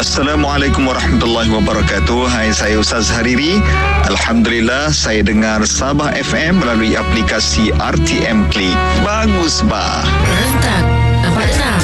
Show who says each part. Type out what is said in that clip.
Speaker 1: Assalamualaikum warahmatullahi wabarakatuh. Hai, saya Ustaz Hariri. Alhamdulillah, saya dengar Sabah FM melalui aplikasi RTM Klik. Bagus, bah.
Speaker 2: Mantap. Nampak tak?